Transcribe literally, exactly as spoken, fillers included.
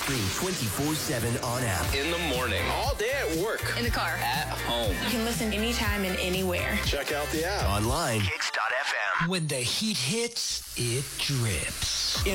Stream twenty-four seven on app. In the morning. All day at work. In the car. At home. You can listen anytime and anywhere. Check out the app. Online. Kicks dot F M. When the heat hits, it drips.